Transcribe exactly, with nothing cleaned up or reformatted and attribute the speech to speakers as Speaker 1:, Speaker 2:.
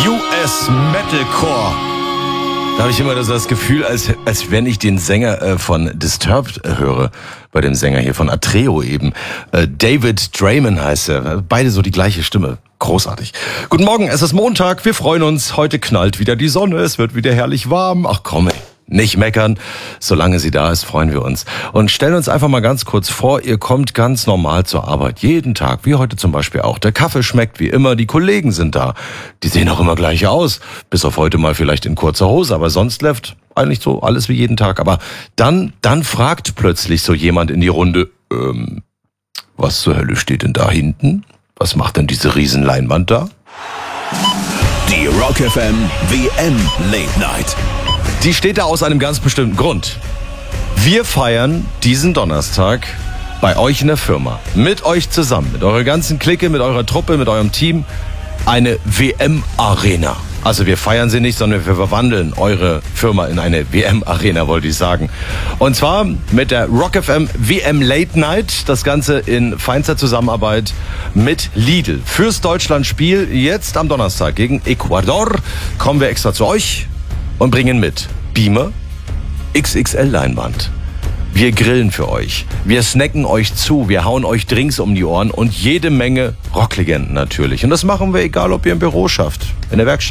Speaker 1: U S Metalcore. Da habe ich immer das, das Gefühl, als, als wenn ich den Sänger äh, von Disturbed äh, höre. Bei dem Sänger hier von Atreo eben. Äh, David Draiman heißt er. Beide so die gleiche Stimme. Großartig. Guten Morgen, es ist Montag. Wir freuen uns. Heute knallt wieder die Sonne. Es wird wieder herrlich warm. Ach komm, ey. Nicht meckern. Solange sie da ist, freuen wir uns. Und stellen uns einfach mal ganz kurz vor, ihr kommt ganz normal zur Arbeit. Jeden Tag, wie heute zum Beispiel auch. Der Kaffee schmeckt wie immer, die Kollegen sind da. Die sehen auch immer gleich aus. Bis auf heute mal vielleicht in kurzer Hose, aber sonst läuft eigentlich so alles wie jeden Tag. Aber dann, dann fragt plötzlich so jemand in die Runde, ähm, was zur Hölle steht denn da hinten? Was macht denn diese Riesenleinwand da?
Speaker 2: Die Rock F M W M Late Night.
Speaker 1: Die steht da aus einem ganz bestimmten Grund. Wir feiern diesen Donnerstag bei euch in der Firma, mit euch zusammen, mit eurer ganzen Clique, mit eurer Truppe, mit eurem Team, eine W M-Arena. Also wir feiern sie nicht, sondern wir verwandeln eure Firma in eine W M-Arena, wollte ich sagen. Und zwar mit der Rock F M W M Late Night, das Ganze in feinster Zusammenarbeit mit Lidl. Fürs Deutschlandspiel jetzt am Donnerstag gegen Ecuador kommen wir extra zu euch und bringen mit Beamer, X X L-Leinwand. Wir grillen für euch. Wir snacken euch zu. Wir hauen euch Drinks um die Ohren und jede Menge Rocklegenden natürlich. Und das machen wir, egal ob ihr im Büro schafft, in der Werkstatt.